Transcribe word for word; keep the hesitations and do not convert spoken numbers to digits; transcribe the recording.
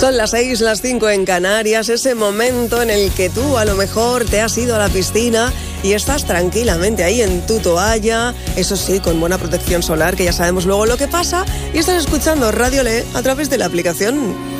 Son las seis, las cinco en Canarias, ese momento en el que tú a lo mejor te has ido a la piscina y estás tranquilamente ahí en tu toalla, eso sí, con buena protección solar, que ya sabemos luego lo que pasa, y estás escuchando Radio Le a través de la aplicación.